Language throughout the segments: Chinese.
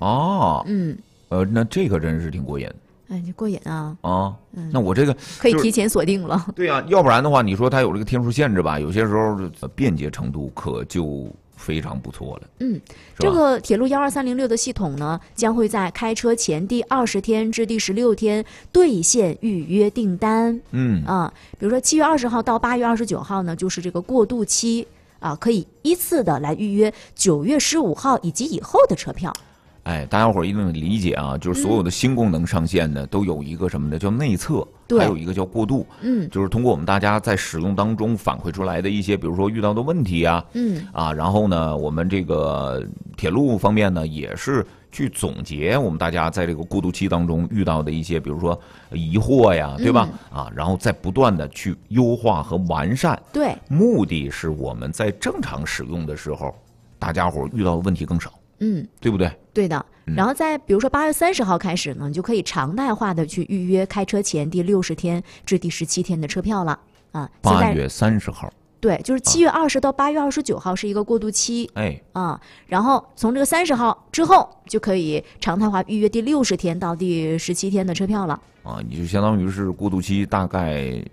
哦， 嗯， 那这个真是挺过瘾。 哎，这过瘾啊！ 啊，那我这个可以提前锁定了。 对呀，要不然的话，你说它有这个天数限制吧，有些时候便捷程度可就非常不错了。 这个铁路12306的系统呢，将会在开车前第20天至第16天兑现预约订单。比如说7月20号到8月29号呢，就是这个过渡期啊，可以依次的来预约9月15号以及以后的车票。 哎，大家伙儿一定理解啊，就是所有的新功能上线呢，都有一个什么呢？叫内测，还有一个叫过渡。就是通过我们大家在使用当中反馈出来的一些，比如说遇到的问题啊，然后呢，我们这个铁路方面呢，也是去总结我们大家在这个过渡期当中遇到的一些，比如说疑惑呀，对吧？然后再不断的去优化和完善。 对， 目的是我们在正常使用的时候，大家伙儿遇到的问题更少。对不对？ 对的。然后在比如说8月30号开始呢，你就可以常态化的去预约开车前第60天至第17天的车票了啊。 8月30号。 对，就是7月20到8月29号是一个过渡期。然后从这个30号之后就可以常态化预约第60天到第17天的车票了。 你就相当于是过渡期大概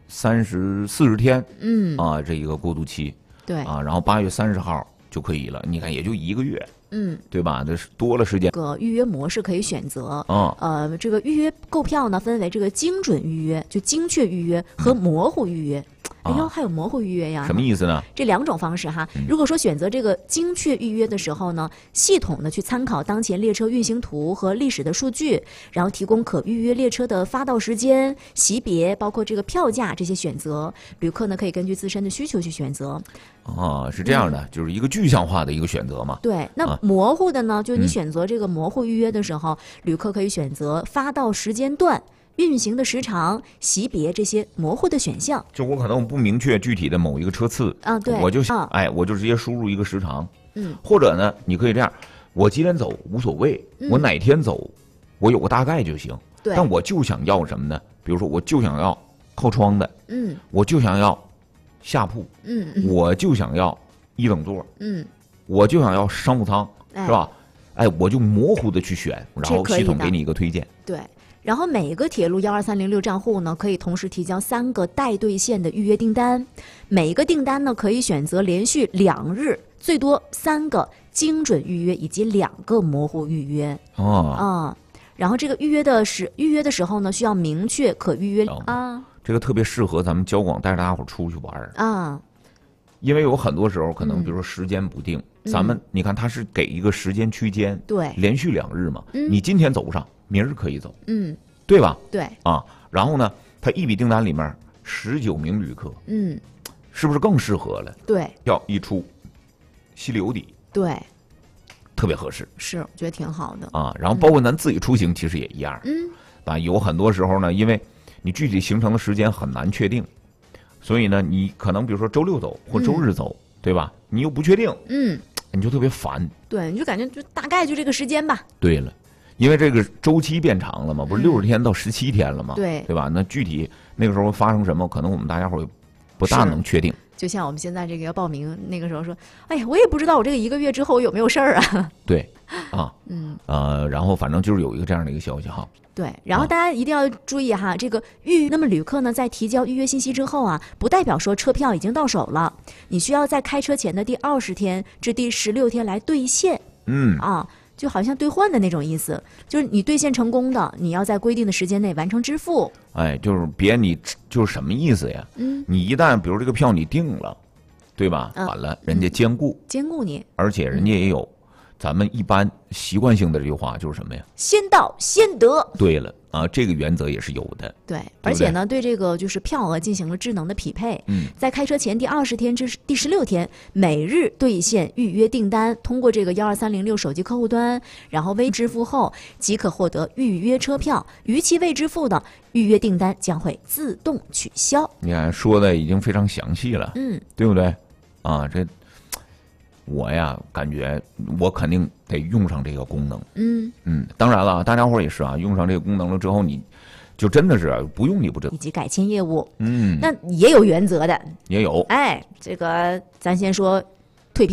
40天。这一个过渡期。 对。 然后8月30号就可以了，你看也就1个月。对吧？这是多了时间。 这个预约模式可以选择。这个预约购票呢，分为这个精准预约，就精确预约和模糊预约。哎呦，还有模糊预约呀？ 什么意思呢？ 这2种方式哈。如果说选择这个精确预约的时候呢，系统呢去参考当前列车运行图和历史的数据，然后提供可预约列车的发到时间、级别，包括这个票价这些选择。旅客呢可以根据自身的需求去选择。 是这样的，就是一个具象化的一个选择嘛。 对，那模糊的呢，就是你选择这个模糊预约的时候，旅客可以选择发到时间段、运行的时长、级别这些模糊的选项。 就我可能不明确具体的某一个车次对， 我就我就直接输入一个时长。或者呢，你可以这样，我几点走无所谓，我哪天走，我有个大概就行。 对， 但我就想要什么呢？比如说，我就想要靠窗的，我就想要下铺，我就想要1等座，我就想要商务舱，是吧？我就模糊的去选，然后系统给你一个推荐。 对，然后每个铁路12306账户呢，可以同时提交3个待兑现的预约订单，每一个订单呢可以选择连续2日，最多3个精准预约以及2个模糊预约。然后这个预约的时候呢，需要明确可预约这个特别适合咱们交广带着大家伙出去玩因为有很多时候可能比如说时间不定，咱们你看它是给一个时间区间， 对， 连续2日嘛，你今天走不上，明儿可以走，对吧？ 对然后呢，它一笔订单里面19名旅客，是不是更适合了？ 对， 票一出，心里有底， 对， 特别合适， 是，我觉得挺好的然后包括咱自己出行其实也一样，有很多时候呢，因为你具体行程的时间很难确定，所以呢，你可能比如说周6走或周日走，对吧？你又不确定，你就特别烦。 对，你就感觉就大概就这个时间吧。 对了，因为这个周期变长了嘛，不是60天到17天了嘛， 对吧？那具体那个时候发生什么，可能我们大家伙不大能确定。 就像我们现在这个要报名，那个时候说，哎呀，我也不知道我这个1个月之后有没有事儿啊。 对，然后反正就是有一个这样的一个消息哈。 对，然后大家一定要注意哈，这个那么旅客呢在提交预约信息之后啊，不代表说车票已经到手了，你需要在开车前的第20天至第16天来兑现。就好像兑换的那种意思，就是你兑现成功的，你要在规定的时间内完成支付。 就是你就是什么意思呀？你一旦比如这个票你定了，对吧？完了，人家兼顾你， 而且人家也有咱们一般习惯性的这句话就是什么呀？ 先到先得。对了这个原则也是有的。 对，而且呢，对这个就是票额进行了智能的匹配。在开车前第20天至第16天，每日兑现预约订单，通过这个12306手机客户端，然后微支付后即可获得预约车票。逾期未支付的预约订单将会自动取消。 你看说的已经非常详细了，对不对？这我呀，感觉我肯定得用上这个功能。当然了，大家伙也是用上这个功能了之后，你就真的是不用你不知道。 以及改签业务，那也有原则的， 也有。 这个咱先说